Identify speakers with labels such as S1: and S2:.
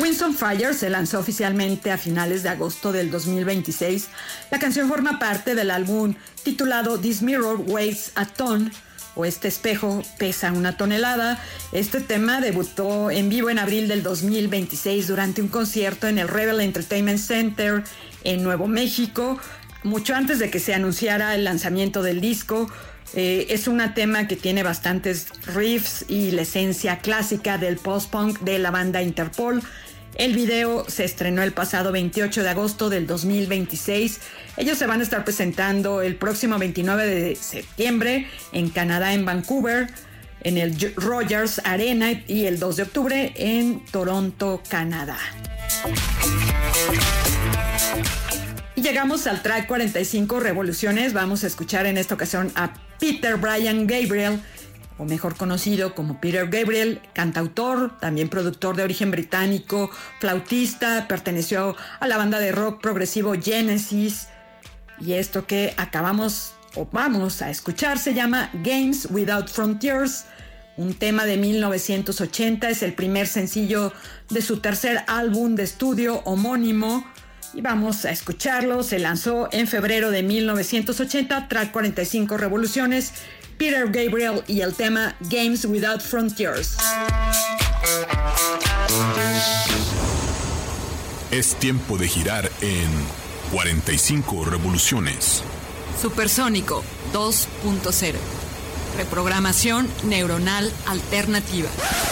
S1: Wings on Fire se lanzó oficialmente a finales de agosto del 2026. La canción forma parte del álbum titulado This Mirror Weighs a Ton, o Este espejo pesa 1 tonelada. Este tema debutó en vivo en abril del 2026 durante un concierto en el Rebel Entertainment Center en Nuevo México, mucho antes de que se anunciara el lanzamiento del disco. Es un tema que tiene bastantes riffs y la esencia clásica del post-punk de la banda Interpol. El video se estrenó el pasado 28 de agosto del 2026. Ellos se van a estar presentando el próximo 29 de septiembre en Canadá, en Vancouver, en el Rogers Arena, y el 2 de octubre en Toronto, Canadá. Y llegamos al track 45, Revoluciones. Vamos a escuchar en esta ocasión a Peter Brian Gabriel, o mejor conocido como Peter Gabriel, cantautor, también productor de origen británico, flautista, perteneció a la banda de rock progresivo Genesis. Y esto que vamos a escuchar se llama Games Without Frontiers, un tema de 1980, es el primer sencillo de su tercer álbum de estudio homónimo. Y vamos a escucharlo, se lanzó en febrero de 1980, track 45, Revoluciones, Peter Gabriel y el tema Games Without Frontiers.
S2: Es tiempo de girar en 45 revoluciones.
S3: Supersónico 2.0. Reprogramación neuronal alternativa.